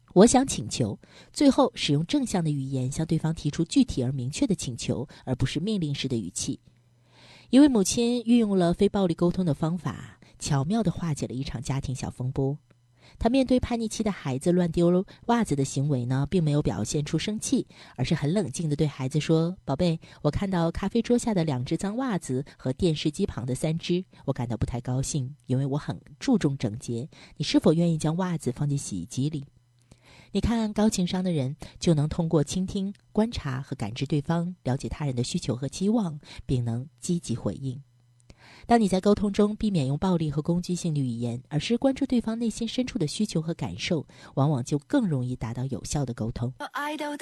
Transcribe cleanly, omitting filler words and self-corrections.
我想请求，最后使用正向的语言向对方提出具体而明确的请求，而不是命令式的语气。一位母亲运用了非暴力沟通的方法，巧妙地化解了一场家庭小风波。她面对叛逆期的孩子乱丢袜子的行为呢，并没有表现出生气，而是很冷静地对孩子说：宝贝，我看到咖啡桌下的2只脏袜子和电视机旁的3只，我感到不太高兴，因为我很注重整洁。你是否愿意将袜子放进洗衣机里？你看，高情商的人就能通过倾听、观察和感知对方，了解他人的需求和期望，并能积极回应。当你在沟通中避免用暴力和攻击性的语言，而是关注对方内心深处的需求和感受，往往就更容易达到有效的沟通。